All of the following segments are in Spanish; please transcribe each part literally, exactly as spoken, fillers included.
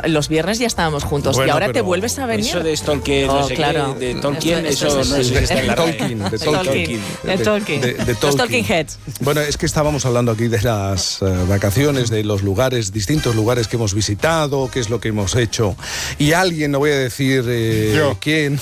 los viernes ya estábamos juntos bueno, y ahora te vuelves a venir. Eso de Tolkien, oh, no sé claro. qué, de Tolkien, eso, eso, eso no sé si está en la Tolkien, de Tolkien. De Tolkien. De, de, de Tolkien. Los Tolkien Heads. Bueno, es que estábamos hablando aquí de las uh, vacaciones, de los lugares, distintos lugares que hemos visitado, qué es lo que hemos hecho. Y alguien, no voy a decir eh, quién,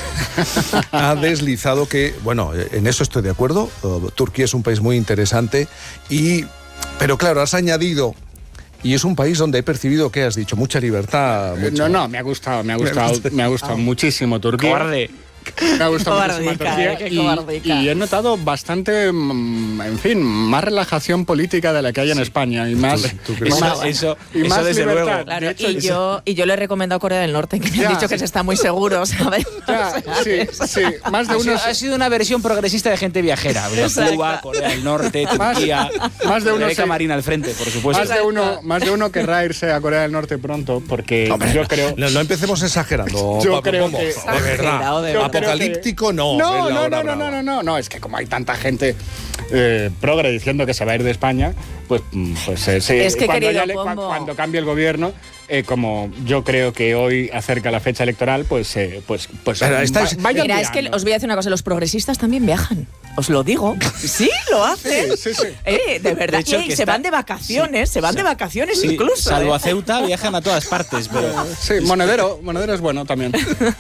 ha deslizado que, bueno, en eso estoy de acuerdo. Uh, Turquía es un país muy interesante y, pero claro, has añadido. Y es un país donde he percibido, ¿qué has dicho? Mucha libertad. Mucha... No, no, me ha gustado, me ha gustado, me, me ha gustado oh. muchísimo Turquía. Cobarde. Me ha gustado muchísimo Turquía eh, y, y he notado bastante, en fin, más relajación política de la que hay en España y más, sí, y más, eso, eso, y eso más desde libertad. luego. Claro, y, eso... yo, y yo le he recomendado Corea del Norte, que me han dicho que se está muy seguro, ¿sabes? Ya, o sea, sí, sí, más de ha, unos... sido, ha sido una versión progresista de gente viajera. Cuba, Corea del Norte, Turquía, más, más de uno Rebeca sí. Marina al frente, por supuesto. Más de uno, más de uno querrá irse a Corea del Norte pronto, porque Hombre, yo creo... No, no empecemos exagerando. Yo creo ¿cómo? que... De verdad. De Apocalíptico no. No, no, no, no, no, no, no, no, es que como hay tanta gente eh, progre diciendo que se va a ir de España, pues, pues eh, sí, es que cuando, querido le, cuando, cuando cambie el gobierno, eh, como yo creo que hoy acerca la fecha electoral, pues, eh, pues, pues Pero estáis, va, vayan Mira, mirando. es que os voy a decir una cosa, los progresistas también viajan. Os lo digo. Sí, lo hacen. Sí, sí, sí. Eh, de verdad. De hecho, y se está... van de vacaciones, sí, se van sí. de vacaciones sí, incluso. Salvo ¿eh? a Ceuta, viajan a todas partes. Pero... Sí, Monedero, Monedero es bueno también.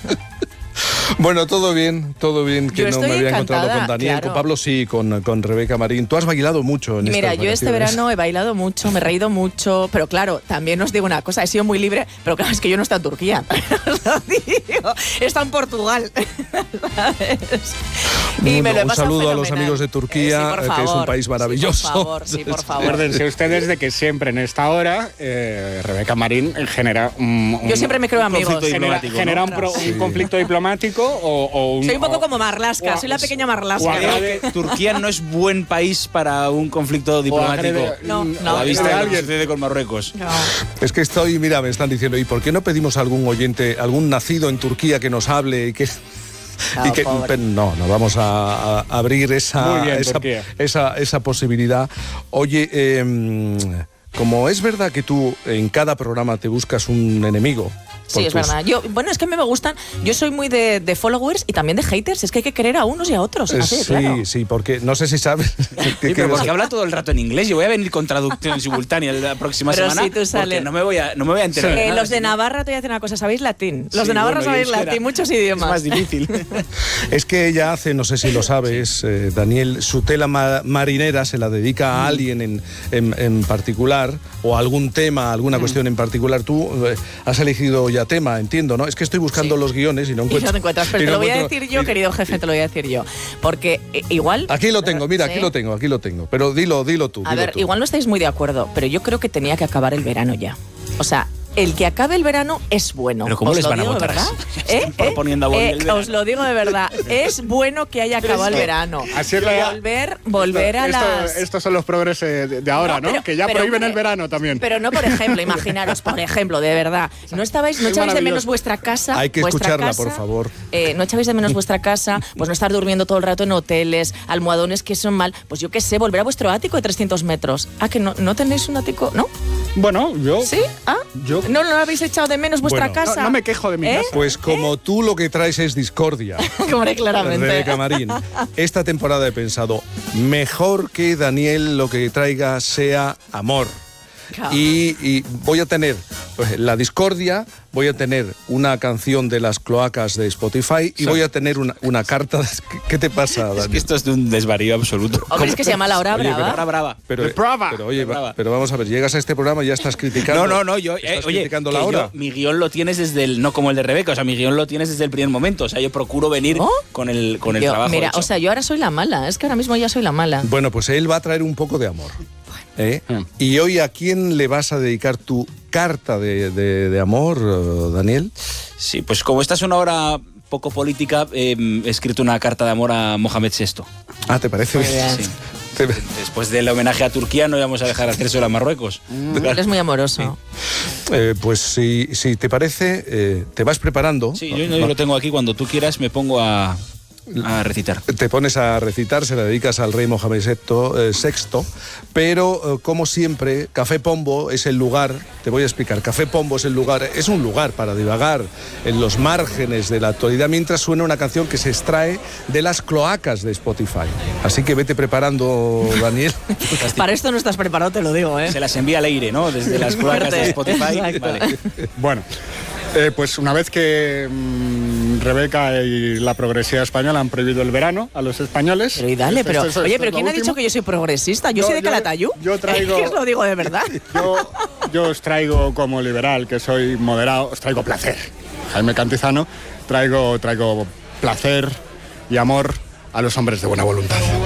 Bueno, todo bien, todo bien, que yo no me había encantada, encontrado con Daniel, claro. con Pablo sí, con, con Rebeca Marín. Tú has bailado mucho en Mira, estas yo este vacaciones. verano he bailado mucho, me he reído mucho, pero claro, también os digo una cosa, he sido muy libre, pero claro, es que yo no he estado en Turquía, os lo digo, he estado en Portugal, ¿sabes? Y me lo he un pasado saludo fenomenal. a los amigos de Turquía, eh, sí, que es un país maravilloso. Sí, por favor, sí, por favor. Acuérdense ustedes de que siempre en esta hora eh, Rebeca Marín genera un, un Yo siempre me creo amigos. Genera, genera un, pro, sí. un conflicto diplomático o, o un... Soy un poco o, como Marlaska, o, soy la pequeña Marlaska. Agrade, Turquía no es buen país para un conflicto diplomático. Agrade, no, no. A la vista de lo que alguien. sucede con Marruecos. No. Es que estoy, mira, me están diciendo, ¿y por qué no pedimos a algún oyente, algún nacido en Turquía que nos hable y que... No, y que, no, no vamos a, a abrir esa, bien, esa, esa, esa posibilidad. Oye, eh, como es verdad que tú en cada programa te buscas un enemigo. Sí, es verdad. Yo, bueno, es que a mí me gustan. Yo soy muy de, de followers y también de haters. Es que hay que querer a unos y a otros. Así de sí, claro. sí, porque no sé si sabes. Sí, pero porque habla todo el rato en inglés. Yo voy a venir con traducción simultánea la próxima pero semana. Si tú sales... Porque no me voy a, no me voy a enterar. Sí. De Eh, nada, los de sino... Navarra, te voy a decir una cosa. ¿Sabéis latín? Los sí, de Navarra bueno, sabéis latín, muchos idiomas. Es más difícil. Es que ella hace, no sé si lo sabes, eh, Daniel, su tela ma marinera se la dedica a alguien en, en, en particular o a algún tema, alguna mm. cuestión en particular. Tú eh, has elegido ya tema, entiendo, ¿no? Es que estoy buscando sí. los guiones y no encuentro. Y no te encuentras, pero te no lo voy encuentro... a decir yo, querido jefe, te lo voy a decir yo. Porque eh, igual... Aquí lo tengo, mira, ¿sí? aquí lo tengo, aquí lo tengo. Pero dilo, dilo tú. A dilo ver, tú. igual no estáis muy de acuerdo, pero yo creo que tenía que acabar el verano ya. O sea... El que acabe el verano es bueno. ¿Pero cómo os les lo van digo a votar? De verdad. ¿Eh? Proponiendo ¿Eh? el Os lo digo de verdad. Es bueno que haya acabado el verano. Así es la... Volver, volver esto, a esto, las... Estos son los progreses de, de ahora, ¿no? no ¿no? pero, que ya pero, prohíben pero, el verano también. Pero no, por ejemplo, imaginaros, por ejemplo, de verdad. No estabais, no echabais de menos vuestra casa. Hay que escucharla, casa, por favor. Eh, no echabais de menos vuestra casa, pues no estar durmiendo todo el rato en hoteles, almohadones que son mal. Pues yo qué sé, volver a vuestro ático de trescientos metros. Ah, que no, no tenéis un ático, ¿no? Bueno, yo... ¿Sí? ¿Ah? Yo... ¿No lo habéis echado de menos vuestra bueno, casa? No, no me quejo de mi ¿Eh? casa. Pues como ¿Eh? tú lo que traes es discordia. Hombre, claramente. Rebeca Marín, esta temporada he pensado, mejor que Daniel lo que traiga sea amor. Claro. Y, y voy a tener pues, la discordia, voy a tener una canción de las cloacas de Spotify y sí. voy a tener una, una carta. ¿Qué te pasa, Daniel? Es que esto es de un desvarío absoluto. Hombre, es que se llama La Hora oye, Brava. La Hora Brava. Pero, brava. pero oye, brava. pero vamos a ver, llegas a este programa y ya estás criticando. No, no, no, yo, eh, oye, criticando la hora. Yo, mi guión lo tienes desde el, no como el de Rebeca, o sea, mi guión lo tienes desde el primer momento, o sea, yo procuro venir ¿Oh? con el, con el yo, trabajo Mira, hecho. o sea, yo ahora soy la mala, es que ahora mismo ya soy la mala. Bueno, pues él va a traer un poco de amor. ¿Eh? Mm. Y hoy, ¿a quién le vas a dedicar tu carta de, de, de amor, Daniel? Sí, pues como esta es una hora poco política, eh, he escrito una carta de amor a Mohamed sexto. Ah, ¿te parece bien? Sí. Después del homenaje a Turquía no íbamos a dejar hacer eso a Marruecos. Mm, eres muy amoroso. Sí. Eh, pues si, si te parece, eh, te vas preparando. Sí, yo, yo lo tengo aquí. Cuando tú quieras me pongo a... a recitar. Te pones a recitar, se la dedicas al rey Mohamed sexto, eh, sexto, pero eh, como siempre, Café Pombo es el lugar, te voy a explicar, Café Pombo es el lugar, es un lugar para divagar en los márgenes de la actualidad mientras suena una canción que se extrae de las cloacas de Spotify. Así que vete preparando, Daniel. Para esto no estás preparado, te lo digo, ¿eh? Se las envía Leire, ¿no? Desde las cloacas de Spotify. Vale. Bueno, eh, pues una vez que mmm, Rebeca y la progresía española han prohibido el verano a los españoles. Pero y dale, esto, pero esto, esto, oye, esto pero es ¿quién lo ha dicho último? que yo soy progresista? Yo No, soy de yo- Calatayud. yo traigo- Es que os lo digo de verdad. Yo, yo os traigo como liberal, que soy moderado, os traigo placer. Jaime Cantizano, traigo, traigo placer y amor a los hombres de buena voluntad.